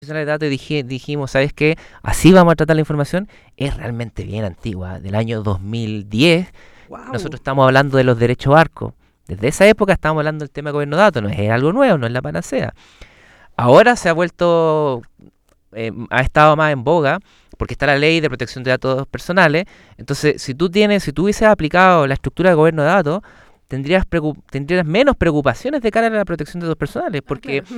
de datos y dijimos, ¿sabes qué? Así vamos a tratar la información, es realmente bien antigua, del año 2010. Nosotros Wow. estamos hablando de los derechos ARCO. Desde esa época estamos hablando del tema de gobierno de datos, no es algo nuevo, no es la panacea. Ahora se ha vuelto, ha estado más en boga porque está la ley de protección de datos personales. Entonces, si tú hubieses aplicado la estructura de gobierno de datos, tendrías menos preocupaciones de cara a la protección de datos personales, Ah, porque claro.